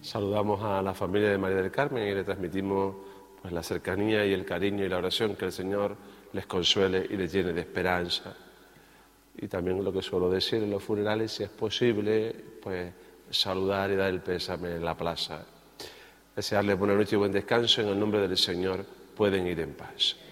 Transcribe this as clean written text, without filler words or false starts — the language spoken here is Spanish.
Saludamos a la familia de María del Carmen y le transmitimos pues, la cercanía y el cariño y la oración, que el Señor les consuele y les llene de esperanza. Y también lo que suelo decir en los funerales, si es posible, pues saludar y dar el pésame en la plaza. Desearles buena noche y buen descanso. En el nombre del Señor pueden ir en paz.